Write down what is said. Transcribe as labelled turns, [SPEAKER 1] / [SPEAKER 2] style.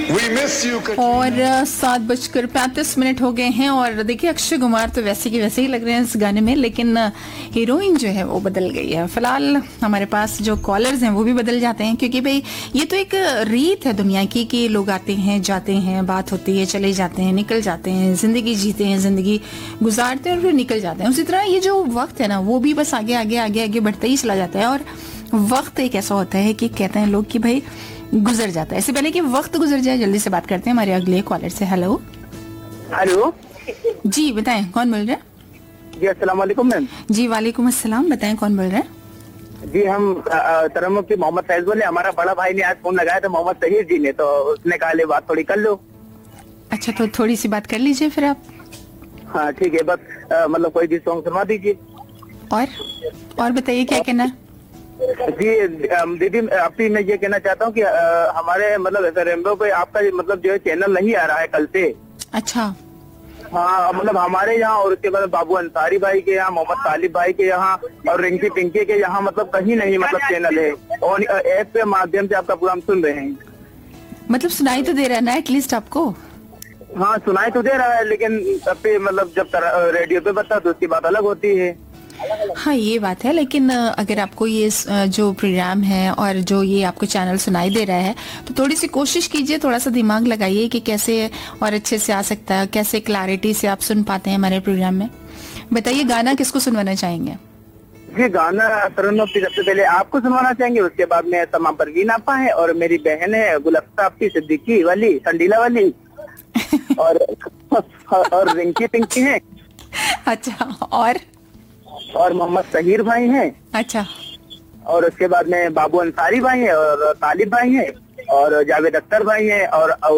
[SPEAKER 1] और 7:35 हो गए हैं। और देखिए अक्षय कुमार तो वैसे के वैसे ही लग रहे हैं इस गाने में, लेकिन हीरोइन जो है वो बदल गई है। फिलहाल हमारे पास जो कॉलर्स हैं वो भी बदल जाते हैं, क्योंकि भाई ये तो एक रीत है दुनिया की कि लोग आते हैं जाते हैं, बात होती है, चले जाते हैं, निकल जाते हैं, जिंदगी जीते हैं, जिंदगी गुजारते हैं और फिर निकल जाते हैं। उसी तरह ये जो वक्त है ना वो भी बस आगे आगे आगे आगे बढ़ता ही चला जाता है। और वक्त एक ऐसा होता है कि कहते हैं लोग कि भाई गुजर जाता है। इससे पहले कि वक्त गुजर जाए जल्दी से बात करते हैं हमारे अगले कॉलर से। हेलो
[SPEAKER 2] हेलो
[SPEAKER 1] जी, बताएं कौन बोल रहे हैं?
[SPEAKER 2] जी अस्सलाम वालेकुम मैम।
[SPEAKER 1] जी वालेकुम अस्सलाम, बताएं कौन बोल रहे हैं?
[SPEAKER 2] जी हम तरमुफ्ती मोहम्मद फैज बोले। हमारा बड़ा भाई ने आज फोन लगाया था मोहम्मद सहीर जी ने, तो उसने कहा ले बात थोड़ी कर लो।
[SPEAKER 1] अच्छा, तो थोड़ी सी बात कर लीजिए फिर आप।
[SPEAKER 2] हाँ ठीक है, बस मतलब कोई भी सॉन्ग सुनवा दीजिए।
[SPEAKER 1] और बताइए क्या कहना है?
[SPEAKER 2] जी दीदी आपसे मैं ये कहना चाहता हूँ कि हमारे मतलब रेम्बो पे आपका मतलब जो है चैनल नहीं आ रहा है कल से।
[SPEAKER 1] अच्छा।
[SPEAKER 2] हाँ मतलब हमारे यहाँ और उसके बाद बाबू अंसारी भाई के यहाँ, मोहम्मद तालिब भाई के यहाँ और रिंकी पिंकी के यहाँ मतलब कहीं नहीं मतलब चैनल है, और ऐप के माध्यम से आपका प्रोग्राम सुन रहे हैं।
[SPEAKER 1] मतलब सुनाई तो दे रहा है ना एटलीस्ट आपको?
[SPEAKER 2] हाँ सुनाई तो दे रहा है, लेकिन तब पे मतलब जब रेडियो पे बता तो उसकी बात अलग होती है।
[SPEAKER 1] हाँ ये बात है, लेकिन अगर आपको ये जो प्रोग्राम है और जो ये आपको चैनल सुनाई दे रहा है तो थोड़ी सी कोशिश कीजिए, थोड़ा सा दिमाग लगाइए कि कैसे और अच्छे से आ सकता है, कैसे क्लैरिटी से आप सुन पाते हैं हमारे प्रोग्राम में। बताइए गाना किसको सुनवाना चाहेंगे?
[SPEAKER 2] जी गाना तरन्नुम सबसे पहले आपको सुनवाना चाहेंगे, उसके बाद में तमाम परवीन आपा है और मेरी बहन है गुलफ्ता आपकी सिद्दीकी वाली संडीला वाली और रिंकी पिंकी है।
[SPEAKER 1] अच्छा,
[SPEAKER 2] और मोहम्मद सहीर भाई हैं।
[SPEAKER 1] अच्छा।
[SPEAKER 2] और उसके बाद में बाबू अंसारी भाई हैं और तालिब भाई हैं और जावेद अख्तर भाई हैं और